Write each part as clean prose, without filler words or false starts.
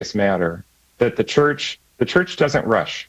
matter, that the church doesn't rush.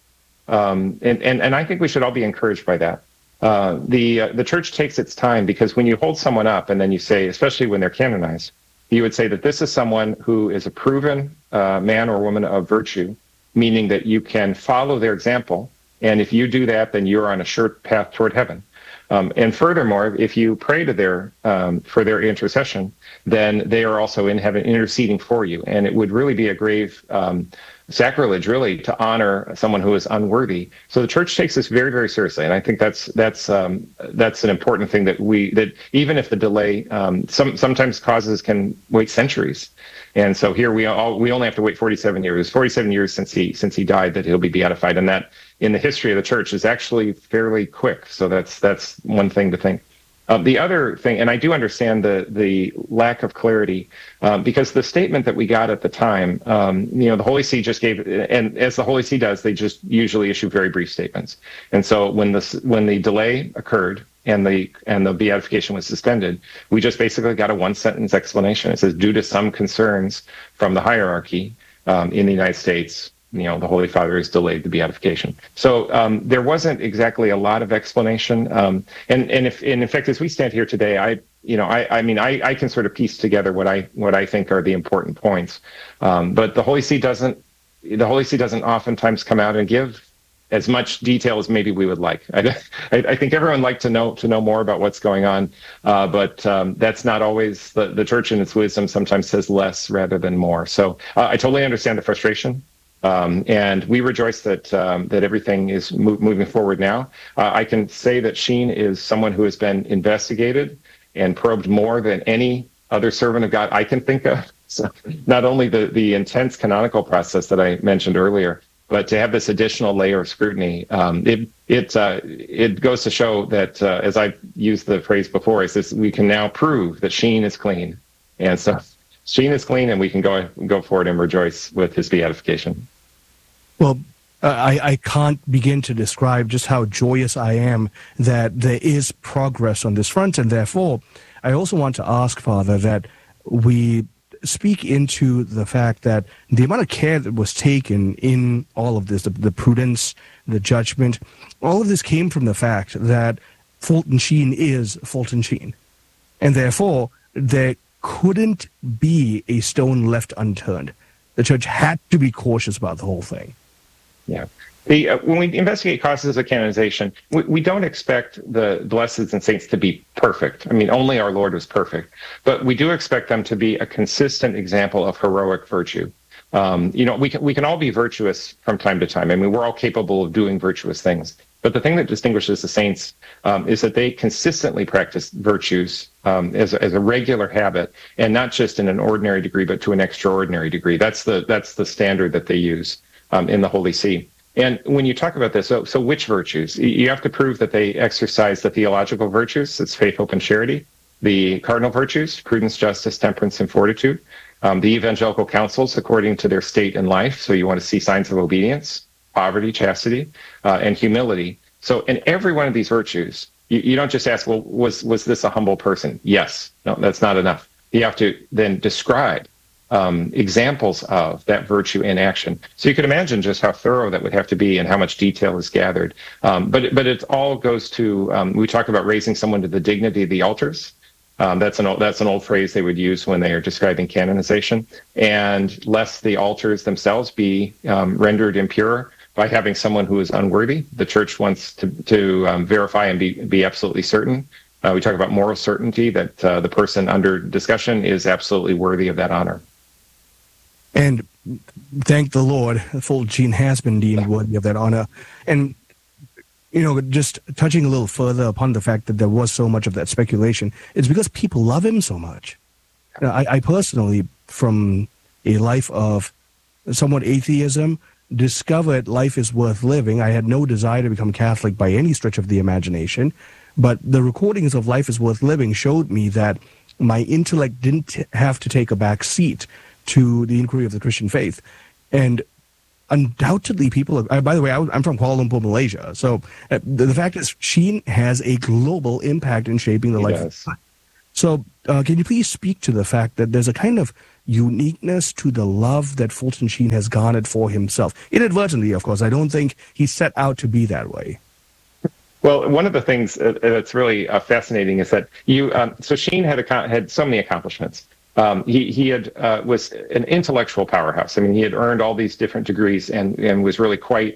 And I think we should all be encouraged by that. The church takes its time, because when you hold someone up and then you say, especially when they're canonized, you would say that this is someone who is a proven man or woman of virtue, meaning that you can follow their example. And if you do that, then you're on a sure path toward heaven. And furthermore, if you pray to for their intercession, then they are also in heaven interceding for you. And it would really be a grave sacrilege, really, to honor someone who is unworthy. So the church takes this very, very seriously, and I think that's an important thing, that even if the delay sometimes causes can wait centuries. And so here we only have to wait 47 years. 47 years since he died that he'll be beatified, and that in the history of the church is actually fairly quick. So that's one thing to think. The other thing, and I do understand the lack of clarity, because the statement that we got at the time, the Holy See just gave, and as the Holy See does, they just usually issue very brief statements. And so when the delay occurred and the beatification was suspended, we just basically got a one-sentence explanation. It says, due to some concerns from the hierarchy in the United States, the Holy Father has delayed the beatification. So there wasn't exactly a lot of explanation. And in fact, as we stand here today, I can sort of piece together what I think are the important points. But the Holy See doesn't oftentimes come out and give as much detail as maybe we would like. I think everyone likes to know more about what's going on, but that's not always the church in its wisdom. Sometimes says less rather than more. So I totally understand the frustration. And we rejoice that everything is moving forward now. I can say that Sheen is someone who has been investigated and probed more than any other servant of God I can think of. So not only the intense canonical process that I mentioned earlier, but to have this additional layer of scrutiny, it goes to show that, as I've used the phrase before, is this: we can now prove that Sheen is clean, and so Sheen is clean, and we can go forward and rejoice with his beatification. Well, I can't begin to describe just how joyous I am that there is progress on this front, and therefore, I also want to ask, Father, that we speak into the fact that the amount of care that was taken in all of this, the prudence, the judgment, all of this came from the fact that Fulton Sheen is Fulton Sheen. And therefore, there couldn't be a stone left unturned. The church had to be cautious about the whole thing. Yeah. When we investigate causes of canonization, we don't expect the blesseds and saints to be perfect. I mean, only our Lord was perfect. But we do expect them to be a consistent example of heroic virtue. We can all be virtuous from time to time. I mean, we're all capable of doing virtuous things. But the thing that distinguishes the saints is that they consistently practice virtues as a regular habit, and not just in an ordinary degree, but to an extraordinary degree. That's the standard that they use in the Holy See. And when you talk about this, so which virtues? You have to prove that they exercise the theological virtues. It's faith, hope, and charity. The cardinal virtues: prudence, justice, temperance, and fortitude. The evangelical counsels according to their state in life. So you want to see signs of obedience, poverty, chastity, and humility. So in every one of these virtues, you don't just ask, well, was this a humble person? Yes. No, that's not enough. You have to then describe examples of that virtue in action. So you could imagine just how thorough that would have to be and how much detail is gathered. But it all goes to, we talk about raising someone to the dignity of the altars. That's an old phrase they would use when they are describing canonization. And lest the altars themselves be rendered impure by having someone who is unworthy, the church wants to verify and be absolutely certain. We talk about moral certainty that the person under discussion is absolutely worthy of that honor. And thank the Lord, Fulton Sheen has been deemed worthy of that honor. And, just touching a little further upon the fact that there was so much of that speculation, it's because people love him so much. I personally, from a life of somewhat atheism, discovered life is worth living. I had no desire to become Catholic by any stretch of the imagination, but the recordings of Life is Worth Living showed me that my intellect didn't have to take a back seat to the inquiry of the Christian faith. And undoubtedly people are, by the way, I'm from Kuala Lumpur, Malaysia. So the fact is, Sheen has a global impact in shaping the life of God. So can you please speak to the fact that there's a kind of uniqueness to the love that Fulton Sheen has garnered for himself. Inadvertently, of course. I don't think he set out to be that way. Well, one of the things that's really fascinating is that so Sheen had so many accomplishments. He was an intellectual powerhouse. I mean, he had earned all these different degrees and was really quite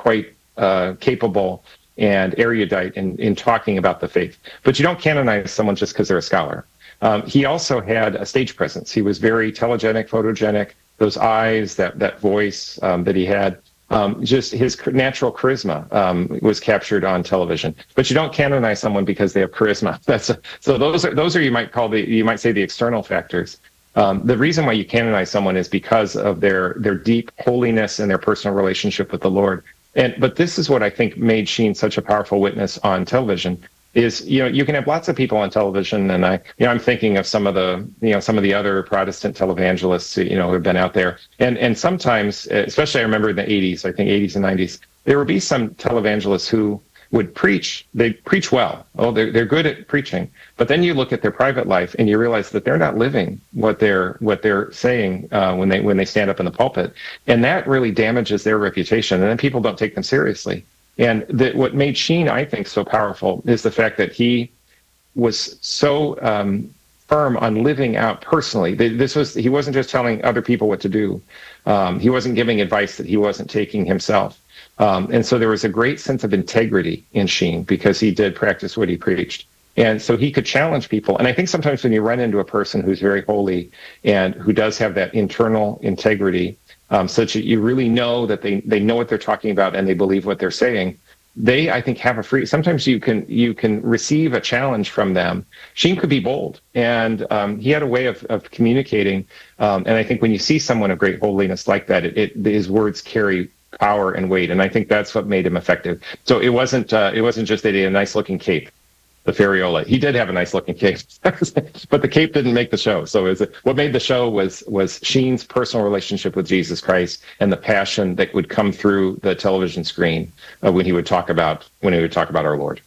capable and erudite in talking about the faith. But you don't canonize someone just because they're a scholar. He also had a stage presence. He was very telegenic, photogenic. Those eyes, that voice that he had. Just his natural charisma was captured on television. But you don't canonize someone because they have charisma. So those are you might say the external factors. The reason why you canonize someone is because of their deep holiness and their personal relationship with the Lord. But this is what I think made Sheen such a powerful witness on television. Is you can have lots of people on television, and I'm thinking of some of the other Protestant televangelists who have been out there, and sometimes, especially I remember in the 80s, I think 80s and 90s, there would be some televangelists who would preach. They preach well. Oh, they're good at preaching, but then you look at their private life and you realize that they're not living what they're saying when they stand up in the pulpit, and that really damages their reputation, and then people don't take them seriously. And what made Sheen, I think, so powerful is the fact that he was so firm on living out personally. He wasn't just telling other people what to do. He wasn't giving advice that he wasn't taking himself. And so there was a great sense of integrity in Sheen because he did practice what he preached. And so he could challenge people. And I think sometimes when you run into a person who's very holy and who does have that internal integrity, such that you really know that they know what they're talking about and they believe what they're saying, they, I think, have sometimes you can receive a challenge from them. Sheen could be bold, and he had a way of communicating. And I think when you see someone of great holiness like that, his words carry power and weight. And I think that's what made him effective. So it wasn't just that he had a nice looking cape. The Ferriola. He did have a nice looking cape, but the cape didn't make the show. So what made the show was Sheen's personal relationship with Jesus Christ and the passion that would come through the television screen when he would talk about our Lord.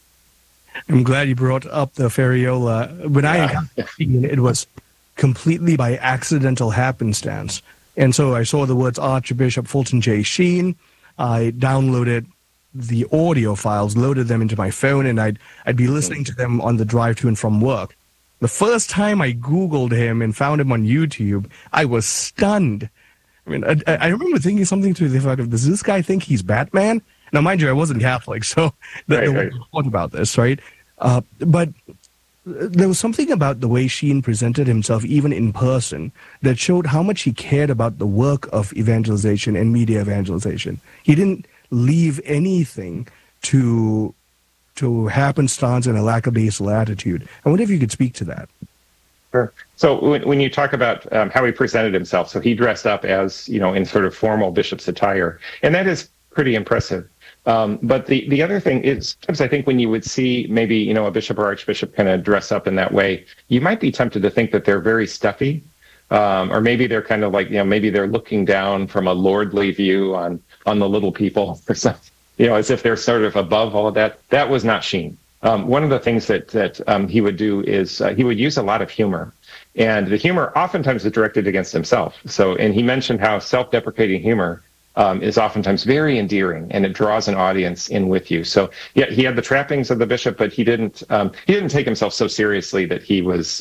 I'm glad you brought up the Ferriola. When I encountered Sheen, it was completely by accidental happenstance. And so I saw the words Archbishop Fulton J. Sheen. I downloaded the audio files, loaded them into my phone, and I'd be listening to them on the drive to and from work. The first time I Googled him and found him on YouTube, I was stunned. I mean, I remember thinking something to the effect of, does this guy think he's Batman? Now, mind you, I wasn't Catholic, so right. Thought about this, right? But there was something about the way Sheen presented himself, even in person, that showed how much he cared about the work of evangelization and media evangelization. He didn't leave anything to happenstance and a lackadaisical attitude. I wonder if you could speak to that. Sure. So when you talk about how he presented himself, so he dressed up as, in sort of formal bishop's attire, and that is pretty impressive. But the other thing is, sometimes I think when you would see maybe, a bishop or archbishop kind of dress up in that way, you might be tempted to think that they're very stuffy. Or maybe they're kind of like, maybe they're looking down from a lordly view on the little people, or something, as if they're sort of above all of that. That was not Sheen. One of the things that he would do is he would use a lot of humor, and the humor oftentimes is directed against himself. And he mentioned how self-deprecating humor is oftentimes very endearing, and it draws an audience in with you. So yeah, he had the trappings of the bishop, but he didn't take himself so seriously that he was,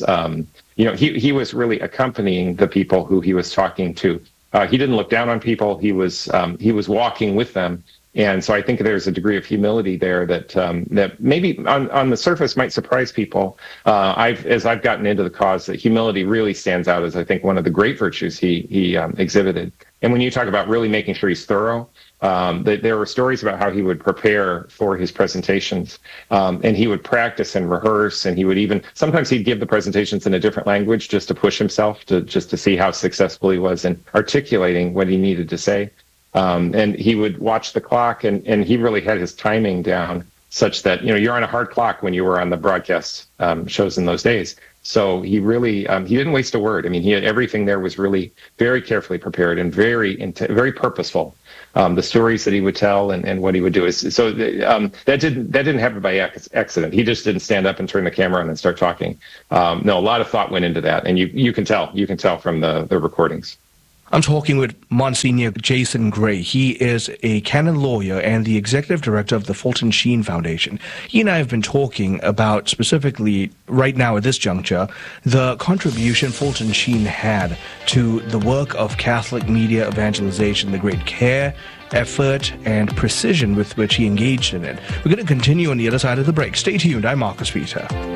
he was really accompanying the people who he was talking to. He didn't look down on people. He was walking with them. And so I think there's a degree of humility there that maybe on the surface might surprise people. As I've gotten into the cause, that humility really stands out as, I think, one of the great virtues he exhibited. And when you talk about really making sure he's thorough, there were stories about how he would prepare for his presentations, and he would practice and rehearse, and sometimes he'd give the presentations in a different language just to push himself just to see how successful he was in articulating what he needed to say. And he would watch the clock, and he really had his timing down such that, you're on a hard clock when you were on the broadcast shows in those days. So he really, he didn't waste a word. I mean, he had everything there was really very carefully prepared and very purposeful. The stories that he would tell and what he would do that didn't happen by accident. He just didn't stand up and turn the camera on and start talking. No, a lot of thought went into that, and you can tell from the recordings. I'm talking with Monsignor Jason Gray. He is a canon lawyer and the executive director of the Fulton Sheen Foundation. He and I have been talking about specifically right now at this juncture the contribution Fulton Sheen had to the work of Catholic media evangelization, the great care, effort, and precision with which he engaged in it. We're going to continue on the other side of the break. Stay tuned. I'm Marcus Peter.